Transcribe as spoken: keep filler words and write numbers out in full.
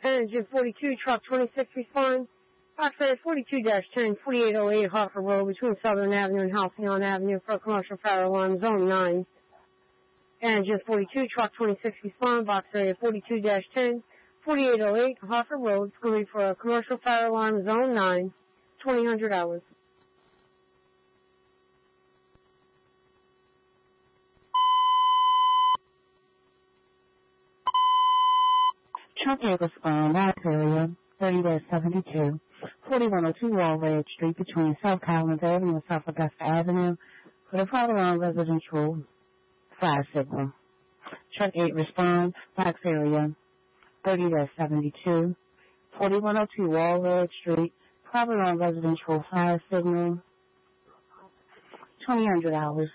Engine forty-two, truck twenty-six, respond. Box area forty-two dash ten, forty-eight oh eight Hartford Road between Southern Avenue and Halcyon Avenue for a commercial fire alarm, zone nine. Engine forty-two, truck twenty-six, respond. Box area forty-two dash ten, forty-eight oh eight Hartford Road, screening for a commercial fire alarm, zone nine, twenty hundred hours. Truck eight respond, box area thirty dash seventy-two, forty-one oh two Walridge Street between South Collins Avenue and South Augusta Avenue for the fire alarm residential fire signal. Truck eight responds, box area thirty dash seventy-two, forty-one oh two Walridge Street, fire alarm residential fire signal, twenty hundred hours.